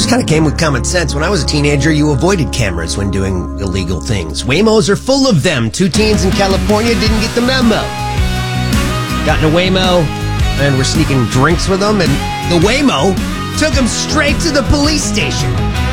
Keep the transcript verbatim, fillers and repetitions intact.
kind of came with common sense. When I was a teenager, you avoided cameras when doing illegal things. Waymos are full of them. Two teens in California didn't get the memo. Got in a Waymo and were sneaking drinks with them, and the Waymo took them straight to the police station.